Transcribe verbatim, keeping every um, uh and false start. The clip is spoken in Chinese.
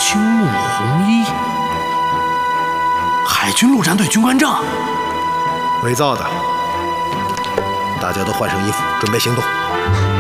青木红衣，海军陆战队军官证， 伪造的。大家都换上衣服，准备行动。